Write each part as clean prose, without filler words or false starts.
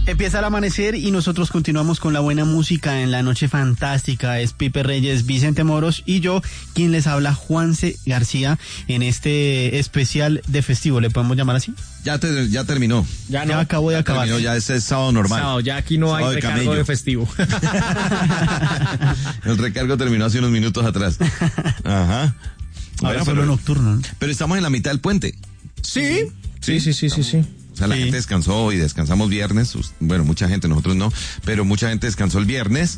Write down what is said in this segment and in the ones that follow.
Empieza el amanecer y nosotros continuamos con la buena música en la noche fantástica. Es Pipe Reyes, Vicente Moros y yo, quien les habla, Juanse García, en este especial de festivo. ¿Le podemos llamar así? Ya terminó. Ya acabó de acabar. Terminó, ya es sábado normal. Sábado, ya aquí no hay recargo de festivo. El recargo terminó hace unos minutos atrás. Ajá. Ahora solo nocturno, ¿no? Pero estamos en la mitad del puente. Sí. O sea, la gente descansó y descansamos viernes. Bueno, mucha gente, nosotros no, pero mucha gente descansó el viernes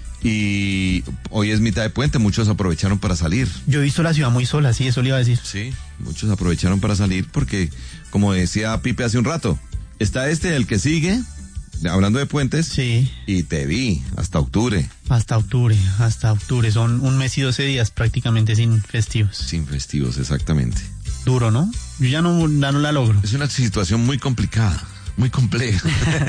y hoy es mitad de puente. Muchos aprovecharon para salir. Yo he visto la ciudad muy sola, sí, eso le iba a decir. Sí, muchos aprovecharon para salir porque, como decía Pipe hace un rato, está el que sigue, hablando de puentes. Sí. Y te vi hasta octubre. Hasta octubre. Son un mes y 12 días prácticamente sin festivos. Sin festivos, exactamente. Duro, ¿no? Yo ya no la logro. Es una situación muy complicada, muy compleja.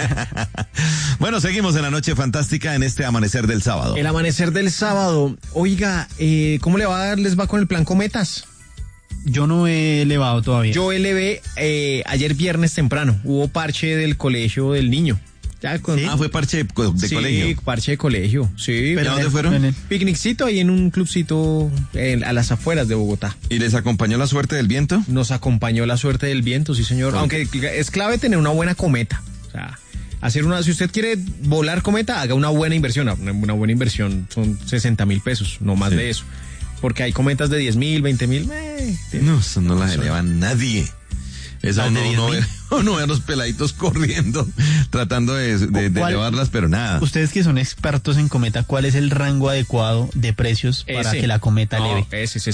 Bueno, seguimos en la noche fantástica en este amanecer del sábado. El amanecer del sábado. Oiga, ¿cómo les va con el plan Cometas? Yo no he elevado todavía. Yo elevé ayer viernes temprano. Hubo parche del colegio del niño. ¿Sí? Fue parche de colegio. Sí, parche de colegio, sí. ¿Pero dónde fueron? Picnicito ahí en un clubcito a las afueras de Bogotá. ¿Y les acompañó la suerte del viento? Nos acompañó la suerte del viento, sí señor. Aunque es clave tener una buena cometa. O sea, si usted quiere volar cometa, haga una buena inversión. Una buena inversión son 60,000 pesos, no más de eso. Porque hay cometas de 10,000, 20,000. No, eso no las eleva nadie. Esa uno ve a los peladitos corriendo, tratando de llevarlas, pero nada. Ustedes que son expertos en cometa, ¿cuál es el rango adecuado de precios para que la cometa eleve?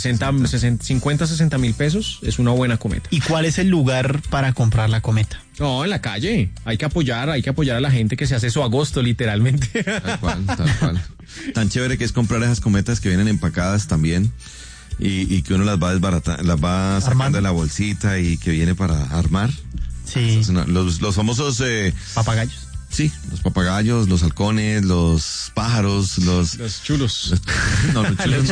50, 60,000 pesos es una buena cometa. ¿Y cuál es el lugar para comprar la cometa? No, en la calle. Hay que apoyar a la gente que se hace su agosto, literalmente. Tal cual. Tan chévere que es comprar esas cometas que vienen empacadas también. Y que uno las va desbaratando, las va sacando de la bolsita y que viene para armar. Sí. Los famosos papagayos. Sí, los papagayos, los halcones, los pájaros, los chulos. Los chulos.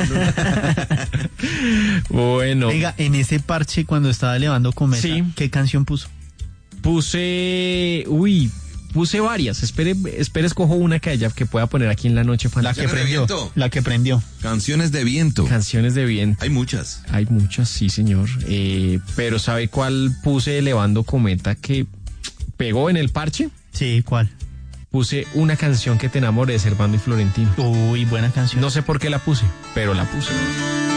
Bueno. Oiga, en ese parche cuando estaba elevando cometa, ¿qué canción puso? Puse varias. Espere, escojo una que pueda poner aquí en la noche fantástica. La que prendió. Canciones de viento. Canciones de viento. Hay muchas, sí, señor. Pero ¿sabe cuál puse elevando cometa que pegó en el parche? Sí, ¿cuál? Puse Una canción que te enamore de Servando y Florentino. Uy, buena canción. No sé por qué la puse, pero la puse.